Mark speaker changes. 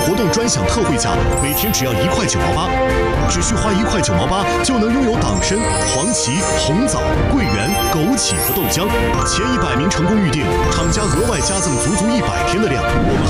Speaker 1: 活动专享特惠价，每天只要1块9毛8，只需花1块9毛8就能拥有党参、黄芪、红枣、桂圆、枸杞和豆浆。前100名成功预定，厂家额外加赠足足100天的量。我们